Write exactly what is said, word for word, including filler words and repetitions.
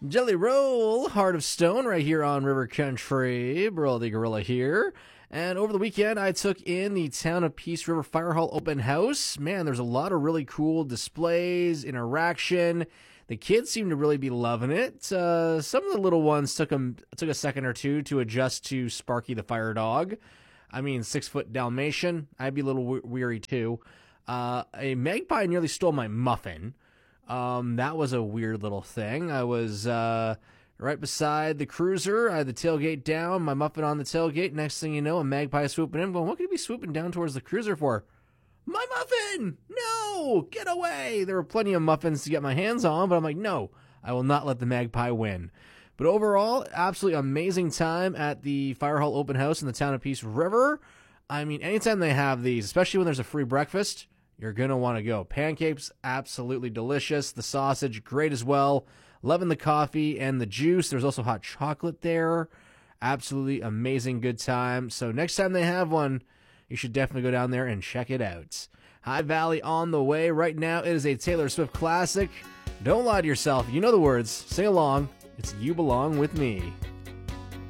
Jelly Roll, Heart of Stone, right here on River Country. Burl the Gorilla here. And over the weekend, I took in the Town of Peace River Fire Hall open house. Man, there's a lot of really cool displays, interaction. The kids seem to really be loving it. Uh, some of the little ones took them took a second or two to adjust to Sparky the Fire Dog. I mean, six-foot Dalmatian. I'd be a little we- weary, too. Uh, a magpie nearly stole my muffin. Um, that was a weird little thing. I was uh, right beside the cruiser. I had the tailgate down, my muffin on the tailgate. Next thing you know, a magpie swooping in. Going, what could he be swooping down towards the cruiser for? My muffin! No! Get away! There were plenty of muffins to get my hands on, but I'm like, no, I will not let the magpie win. But overall, absolutely amazing time at the Fire Hall Open House in the Town of Peace River. I mean, anytime they have these, especially when there's a free breakfast, you're going to want to go. Pancakes, absolutely delicious. The sausage, great as well. Loving the coffee and the juice. There's also hot chocolate there. Absolutely amazing good time. So next time they have one, you should definitely go down there and check it out. High Valley on the way. Right now, it is a Taylor Swift classic. Don't lie to yourself. You know the words. Sing along. It's You Belong With Me.